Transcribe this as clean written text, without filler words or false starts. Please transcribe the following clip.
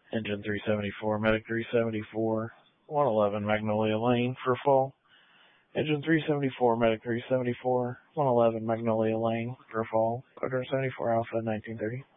Engine 374, Medic 374, 111 Magnolia Lane for fall. Engine 374, Medic 374, 111 Magnolia Lane for fall. 174 Alpha 1930.